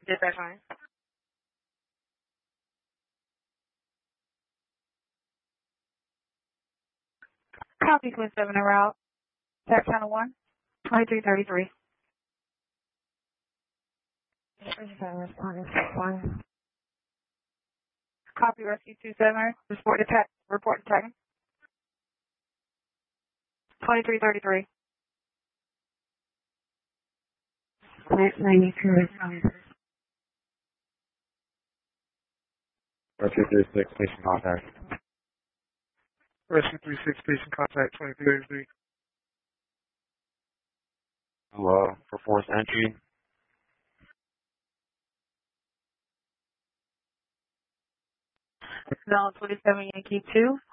Dispatch line. Copy, Twin 7 en route. Tax Channel 1, 2333. Copy, Rescue 27. Report attack. 2333. 92 responders. Rescue 36, patient contact. Rescue 36, patient contact 2333. Hello, for forced entry. Zone 27 Yankee 2,